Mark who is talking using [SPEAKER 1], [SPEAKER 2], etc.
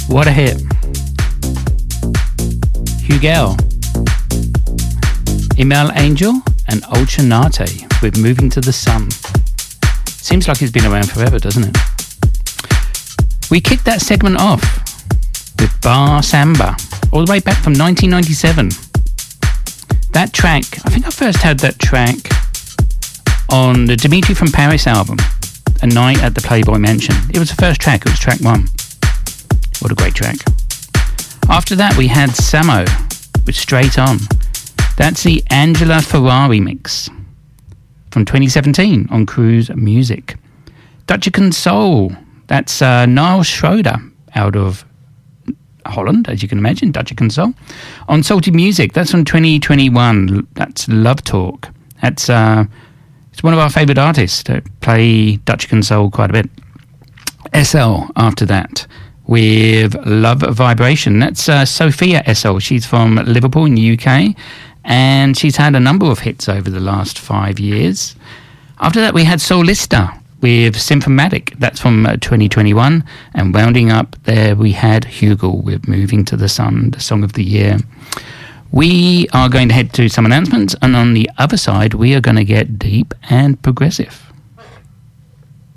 [SPEAKER 1] What a hit. Hugel, Email Angel and Ultra Nate with Moving to the Sun. Seems like it's been around forever, doesn't it? We kicked that segment off with Bar Samba, all the way back from 1997. That track, I think I first heard that track on the Dimitri from Paris album, A Night at the Playboy Mansion. It was the first track, it was track 1. What a great track. After that we had Samo with Straight On. That's the Angela Ferrari mix from 2017 on Cruise Music. Dutchican Soul, that's Niall Schroeder out of Holland, as you can imagine, Dutchican Soul. On Salty Music, that's from 2021, that's Love Talk. That's it's one of our favourite artists that play Dutchican Soul quite a bit. SL after that with Love Vibration. That's Sophia SL. She's from Liverpool in the UK, and she's had a number of hits over the last 5 years. After that, we had Solista with Symphomatic. That's from 2021. And rounding up there, we had Hugel with Moving to the Sun, the song of the year. We are going to head to some announcements, and on the other side, we are going to get deep and progressive.